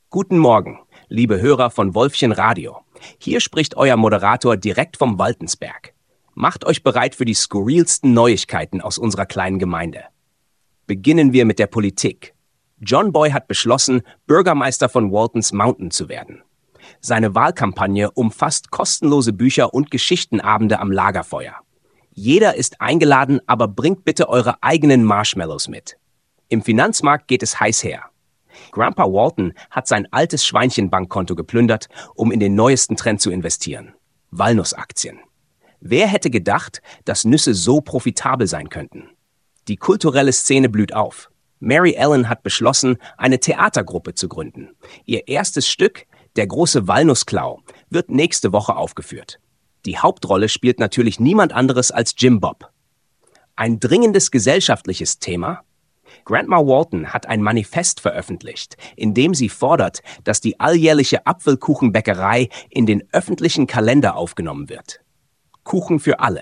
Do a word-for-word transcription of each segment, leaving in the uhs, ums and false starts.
Guten Morgen, liebe Hörer von Wolfchen Radio. Hier spricht euer Moderator direkt vom Waltensberg. Macht euch bereit für die skurrilsten Neuigkeiten aus unserer kleinen Gemeinde. Beginnen wir mit der Politik. John Boy hat beschlossen, Bürgermeister von Waltons Mountain zu werden. Seine Wahlkampagne umfasst kostenlose Bücher und Geschichtenabende am Lagerfeuer. Jeder ist eingeladen, aber bringt bitte eure eigenen Marshmallows mit. Im Finanzmarkt geht es heiß her. Grandpa Walton hat sein altes Schweinchenbankkonto geplündert, um in den neuesten Trend zu investieren. Walnussaktien. Wer hätte gedacht, dass Nüsse so profitabel sein könnten? Die kulturelle Szene blüht auf. Mary Ellen hat beschlossen, eine Theatergruppe zu gründen. Ihr erstes Stück, Der große Walnussklau, wird nächste Woche aufgeführt. Die Hauptrolle spielt natürlich niemand anderes als Jim Bob. Ein dringendes gesellschaftliches Thema? Grandma Walton hat ein Manifest veröffentlicht, in dem sie fordert, dass die alljährliche Apfelkuchenbäckerei in den öffentlichen Kalender aufgenommen wird. Kuchen für alle.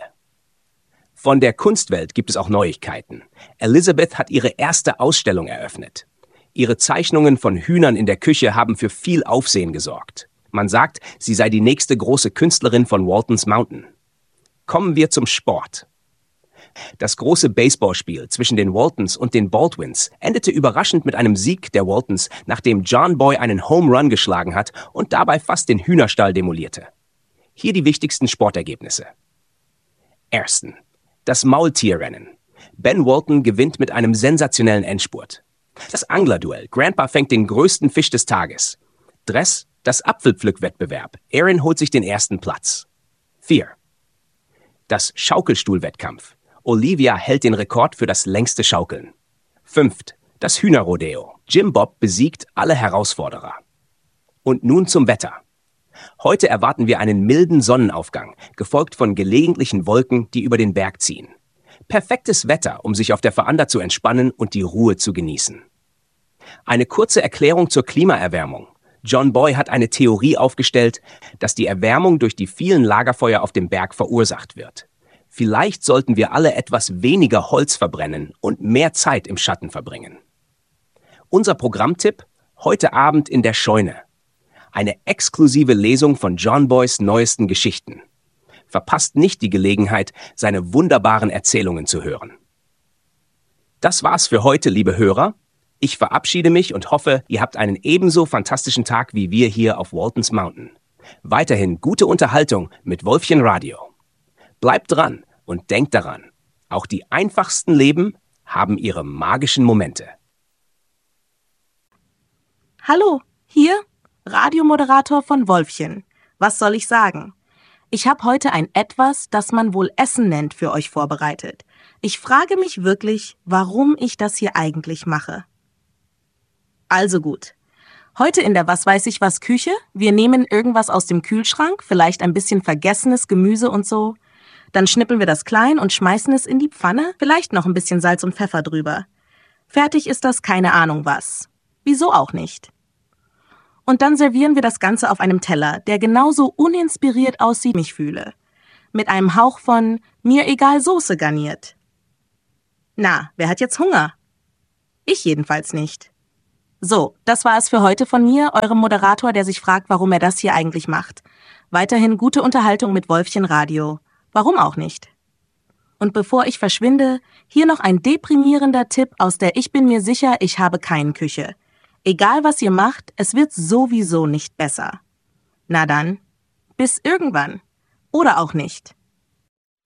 Von der Kunstwelt gibt es auch Neuigkeiten. Elizabeth hat ihre erste Ausstellung eröffnet. Ihre Zeichnungen von Hühnern in der Küche haben für viel Aufsehen gesorgt. Man sagt, sie sei die nächste große Künstlerin von Waltons Mountain. Kommen wir zum Sport. Das große Baseballspiel zwischen den Waltons und den Baldwins endete überraschend mit einem Sieg der Waltons, nachdem John Boy einen Home Run geschlagen hat und dabei fast den Hühnerstall demolierte. Hier die wichtigsten Sportergebnisse. Ersten. Das Maultierrennen. Ben Walton gewinnt mit einem sensationellen Endspurt. Das Anglerduell. Grandpa fängt den größten Fisch des Tages. Dress. Das Apfelpflückwettbewerb. Aaron holt sich den ersten Platz. Vier. Das Schaukelstuhlwettkampf. Olivia hält den Rekord für das längste Schaukeln. Fünft. Das Hühnerrodeo. Jim Bob besiegt alle Herausforderer. Und nun zum Wetter. Heute erwarten wir einen milden Sonnenaufgang, gefolgt von gelegentlichen Wolken, die über den Berg ziehen. Perfektes Wetter, um sich auf der Veranda zu entspannen und die Ruhe zu genießen. Eine kurze Erklärung zur Klimaerwärmung. John Boy hat eine Theorie aufgestellt, dass die Erwärmung durch die vielen Lagerfeuer auf dem Berg verursacht wird. Vielleicht sollten wir alle etwas weniger Holz verbrennen und mehr Zeit im Schatten verbringen. Unser Programmtipp: heute Abend in der Scheune. Eine exklusive Lesung von John Boys neuesten Geschichten. Verpasst nicht die Gelegenheit, seine wunderbaren Erzählungen zu hören. Das war's für heute, liebe Hörer. Ich verabschiede mich und hoffe, ihr habt einen ebenso fantastischen Tag wie wir hier auf Waltons Mountain. Weiterhin gute Unterhaltung mit Wolfchen Radio. Bleibt dran und denkt daran, auch die einfachsten Leben haben ihre magischen Momente. Hallo, hier Radiomoderator von Wolfchen. Was soll ich sagen? Ich habe heute ein Etwas, das man wohl Essen nennt, für euch vorbereitet. Ich frage mich wirklich, warum ich das hier eigentlich mache. Also gut. Heute in der Was weiß ich was Küche, wir nehmen irgendwas aus dem Kühlschrank, vielleicht ein bisschen vergessenes Gemüse und so. Dann schnippeln wir das klein und schmeißen es in die Pfanne, vielleicht noch ein bisschen Salz und Pfeffer drüber. Fertig ist das keine Ahnung was. Wieso auch nicht? Und dann servieren wir das Ganze auf einem Teller, der genauso uninspiriert aussieht, wie ich mich fühle. Mit einem Hauch von mir egal Soße garniert. Na, wer hat jetzt Hunger? Ich jedenfalls nicht. So, das war es für heute von mir, eurem Moderator, der sich fragt, warum er das hier eigentlich macht. Weiterhin gute Unterhaltung mit Wolfchen Radio. Warum auch nicht? Und bevor ich verschwinde, hier noch ein deprimierender Tipp aus der Ich bin mir sicher, ich habe keinen Küche. Egal was ihr macht, es wird sowieso nicht besser. Na dann, bis irgendwann. Oder auch nicht.